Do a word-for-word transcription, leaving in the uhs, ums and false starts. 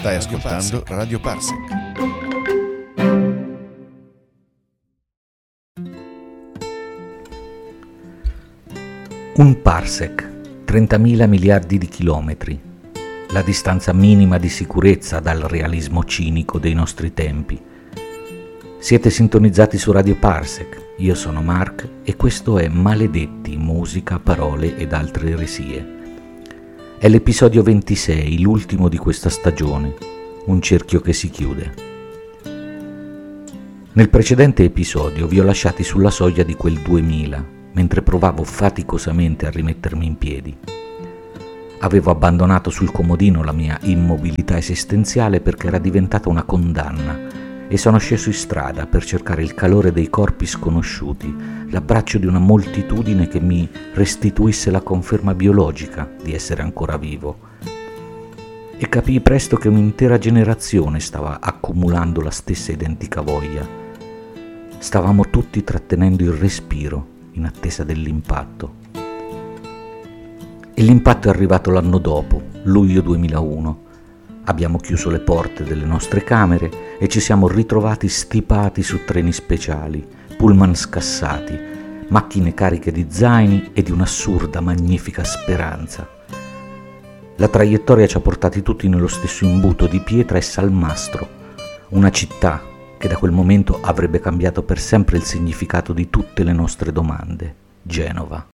Stai ascoltando Radio Parsec. Un parsec, trentamila miliardi di chilometri, la distanza minima di sicurezza dal realismo cinico dei nostri tempi. Siete sintonizzati su Radio Parsec, io sono Mark e questo è Maledetti, musica, parole ed altre eresie. È l'episodio ventisei, l'ultimo di questa stagione, un cerchio che si chiude. Nel precedente episodio vi ho lasciati sulla soglia di quel duemila, mentre provavo faticosamente a rimettermi in piedi. Avevo abbandonato sul comodino la mia immobilità esistenziale perché era diventata una condanna e sono sceso in strada per cercare il calore dei corpi sconosciuti, l'abbraccio di una moltitudine che mi restituisse la conferma biologica di essere ancora vivo. E capii presto che un'intera generazione stava accumulando la stessa identica voglia. Stavamo tutti trattenendo il respiro in attesa dell'impatto. E l'impatto è arrivato l'anno dopo, luglio duemilauno. Abbiamo chiuso le porte delle nostre camere e ci siamo ritrovati stipati su treni speciali, pullman scassati, macchine cariche di zaini e di un'assurda, magnifica speranza. La traiettoria ci ha portati tutti nello stesso imbuto di pietra e salmastro, una città che da quel momento avrebbe cambiato per sempre il significato di tutte le nostre domande, Genova.